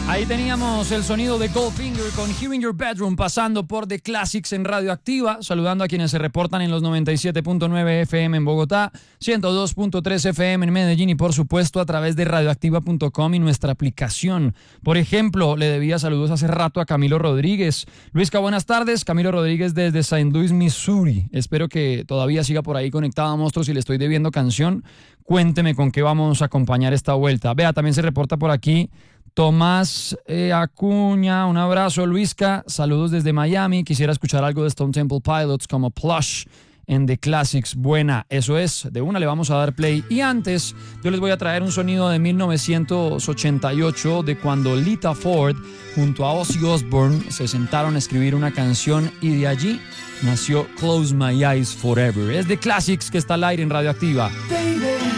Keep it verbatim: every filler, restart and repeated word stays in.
Ahí teníamos el sonido de Goldfinger con Here in Your Bedroom, pasando por The Classics en Radioactiva, saludando a quienes se reportan en los noventa y siete punto nueve F M en Bogotá, ciento dos punto tres F M en Medellín y por supuesto a través de radioactiva punto com y nuestra aplicación. Por ejemplo, le debía saludos hace rato a Camilo Rodríguez. Luisca, buenas tardes. Camilo Rodríguez desde Saint Louis, Missouri. Espero que todavía siga por ahí conectado a Monstruos y le estoy debiendo canción. Cuénteme con qué vamos a acompañar esta vuelta. Vea, también se reporta por aquí Tomás eh, Acuña, un abrazo. Luisca, saludos desde Miami. Quisiera escuchar algo de Stone Temple Pilots como Plush en The Classics. Buena, eso es, de una le vamos a dar play. Y antes, yo les voy a traer un sonido de mil novecientos ochenta y ocho, de cuando Lita Ford junto a Ozzy Osbourne se sentaron a escribir una canción y de allí nació Close My Eyes Forever. Es The Classics que está al aire en Radioactiva.